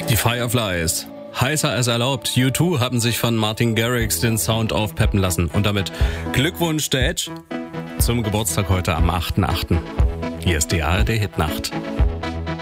Die Fireflies. Heißer als erlaubt. U2 haben sich von Martin Garrix den Sound aufpeppen lassen. Und damit Glückwunsch der Edge zum Geburtstag heute am 8.8. Hier ist die ARD Hitnacht.